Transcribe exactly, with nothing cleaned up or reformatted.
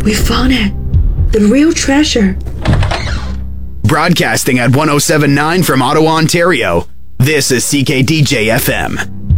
We found it. The real treasure. Broadcasting at one oh seven point nine from Ottawa, Ontario. This is C K D J F M.